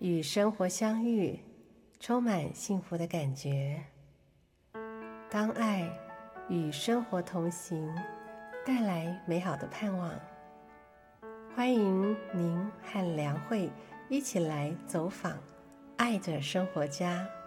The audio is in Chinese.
与生活相遇，充满幸福的感觉。当爱与生活同行，带来美好的盼望。欢迎您和良慧一起来走访爱的生活家。